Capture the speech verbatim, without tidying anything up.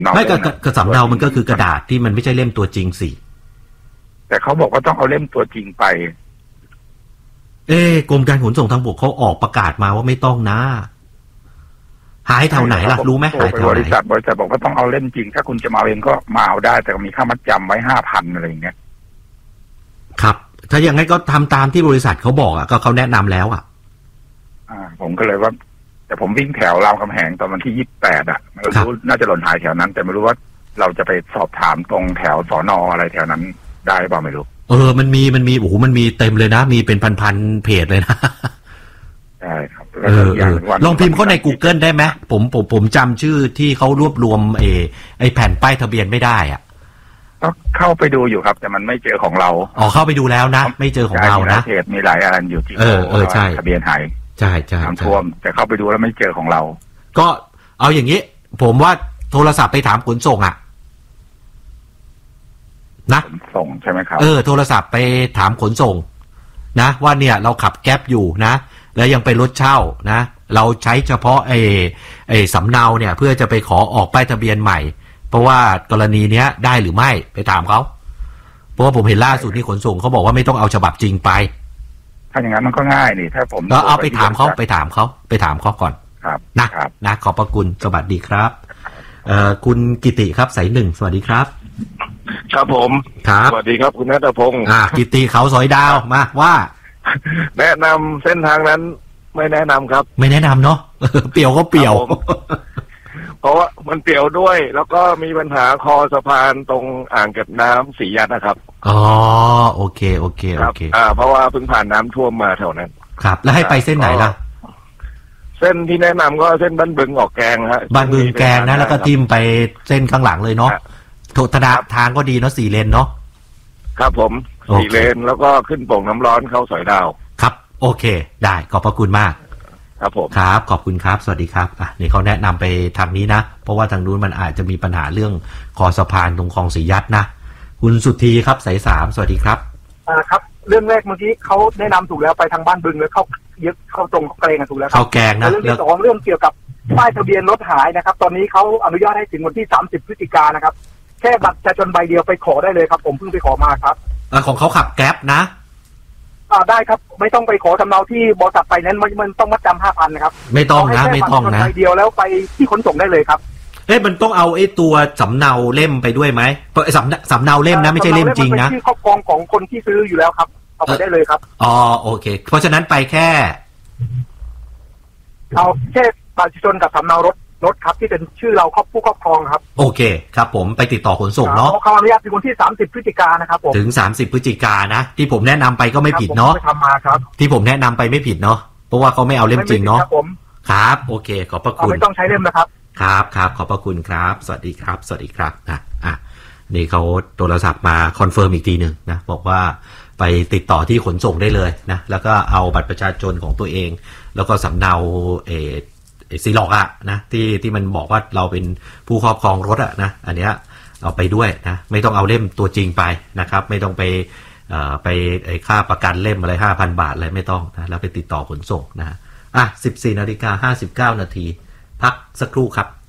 ไม่กระกระสำเนามันก็คือกระดาษที่มันไม่ใช่เล่มตัวจริงสิแต่เขาบอกว่าต้องเอาเล่มตัวจริงไปเอ๊กรมการขนส่งทางบกเขาออกประกาศมาว่าไม่ต้องนะหายแถวไหนล่ะรู้ไหมหายแถวไหนบริษัทบริษัทบอกว่าต้องเอาเล่มจริงถ้าคุณจะมาเอาเองก็มาเอาได้แต่มีค่ามัดจำไว้ห้าพันอะไรอย่างเงี้ยครับถ้าอย่างนั้นก็ทำตามที่บริษัทเขาบอกอ่ะก็เขาแนะนำแล้วอ่ะอ่าผมก็เลยว่าแต่ผมวิ่งแถวรามคำแหงตอนวันที่ยี่สิบแปดอ่ะไม่รู้น่าจะหล่นหายแถวนั้นแต่ไม่รู้ว่าเราจะไปสอบถามตรงแถวสน.อะไรแถวนั้นได้เปล่าไม่รู้เออมันมีมันมีโอ้โหมันมีเต็มเลยนะมีเป็นพันๆเพจเลยนะใช่ครับเออลองพิมพ์เข้าใน Google ได้ไหมผมผมผมจำชื่อที่เขารวบรวมเอไอแผ่นป้ายทะเบียนไม่ได้อ่ะก็เข้าไปดูอยู่ครับแต่มันไม่เจอของเราอ๋อเข้าไปดูแล้วนะไม่เจอของเรานะเพจมีหลายอันอยู่ที่เออเออใช่ทะเบียนหายใช่ใช่น้ำท่วมแต่เข้าไปดูแล้วไม่เจอของเราก็เอาอย่างนี้ผมว่าโทรศัพท์ไปถามขนส่งอ่ะนะขนส่งใช่ไหมครับเออโทรศัพท์ไปถามขนส่งนะว่าเนี่ยเราขับแก๊ปอยู่นะแล้วยังเป็นรถเช่านะเราใช้เฉพาะไอ้ไอ้สำเนาเนี่ยเพื่อจะไปขอออกป้ายทะเบียนใหม่เพราะว่ากรณีเนี้ยได้หรือไม่ไปถามเขาเพราะว่าผมเห็นล่าสุดที่ขนส่งเขาบอกว่าไม่ต้องเอาฉบับจริงไปถ้าอย่างนั้นมันก็ง่ายนี่ถ้าผมก็เอาไปถามเขาไปถามเขาไปถามเขาก่อนครับนะนะขอบพระคุณสวัสดีครับเอ่อคุณกิติครับสายหนึ่งสวัสดีครับครับผมครับสวัสดีครับคุณณัฐพงศ์อ่ากิติเขาสอยดาวมาว่าแนะนำเส้นทางนั้นไม่แนะนำครับไม่แนะนำเนาะเปี่ยวก็เปี่ยวเพราะว่ามันเปี่ยวด้วยแล้วก็มีปัญหาคอสะพานตรงอ่างเก็บน้ำสียัดนะครับอ๋อโอเคโอเคโอเคอ่าเพราะว่าเพิ่งผ่านน้ำท่วมมาแถวนั้นครับแล้วให้ไปเส้นไหนล่ะเส้นที่แนะนำก็เส้นบ้านบึงออกแกงฮะบ้านบึงแกงนะแล้วก็ทิ่มไปเส้นข้างหลังเลยเนาะโทษทางทางก็ดีเนาะสี่เลนเนาะครับผมสี่เลนแล้วก็ขึ้นโป่งน้ำร้อนเข้าสอยดาวครับโอเคได้ขอบพระคุณมากครับผมครับขอบคุณครับสวัสดีครับอ่ะนี่เขาแนะนำไปทางนี้นะเพราะว่าทางนู้นมันอาจจะมีปัญหาเรื่องคอสะพานตรงคลองสียัดนะคุณสุธีครับสายสามสวัสดีครับอ่าครับเรื่องแรกเมื่อกี้เขาแนะนำถูกแล้วไปทางบ้านบึงแล้วเข้าเยอะเข้าตรงเขาแกงถูกแล้วเข้าแกงนะเรื่องที่สองเรื่องเกี่ยวกับป้ายทะเบียนรถหายนะครับตอนนี้เขาอนุญาตให้ถึงวันที่สามสิบพฤศจิกายนนะครับแค่บัตรประชาชนใบเดียวไปขอได้เลยครับผมเพิ่งไปขอมาครับของเขาขับแก๊ปนะอ่าได้ครับไม่ต้องไปขอสำเนาที่บริษัทไฟแนนซ์มันต้องมัดจำห้าพันนะครับไม่ต้องนะไม่ต้องนะใบเดียวแล้วไปที่ขนส่งได้เลยครับเอ๊ะมันต้องเอาไอ้ตัวสำเนาเล่มไปด้วยไหมเพราะสำสำเนาเล่มนะไม่ใช่เล่มจริงนะที่ครอบครองของคนที่ซื้ออยู่แล้วครับเอาไปได้เลยครับอ๋อโอเคเพราะฉะนั้นไปแค่เอาแค่บัตรประชาชนกับสำเนารถรถครับที่เป็นชื่อเราครอบผู้ครอบครองครับโอเคครับผมไปติดต่อขนส่งเนาะเขาอนุญาตถึงวันที่สามสิบพฤศจิกายนนะครับผมถึงสามสิบพฤศจิกายนนะที่ผมแนะนำไปก็ไม่ผิดเนาะทำมาครับที่ผมแนะนำไปไม่ผิดเนาะเพราะว่าเขาไม่เอาเล่มจริงเนาะครับโอเคขอบพระคุณไม่ต้องใช้เล่มนะครับครับครับขอบพระคุณครับสวัสดีครับสวัสดีครับนะอ่ะนี่เขาโทรศัพท์มาคอนเฟิร์มอีกทีหนึ่งนะบอกว่าไปติดต่อที่ขนส่งได้เลยนะแล้วก็เอาบัตรประชาชนของตัวเองแล้วก็สำเนาเอซีล็อกอะนะที่ที่มันบอกว่าเราเป็นผู้ครอบครองรถอะนะอันเนี้ยเอาไปด้วยนะไม่ต้องเอาเล่มตัวจริงไปนะครับไม่ต้องไปเอ่อไปไอ้ค่าประกันเล่มอะไรห้าพันบาทอะไรไม่ต้องนะแล้วไปติดต่อขนส่งนะอ่ะสิบสี่นาฬิกาห้าสิบเก้านาทีพักสักครู่ครับ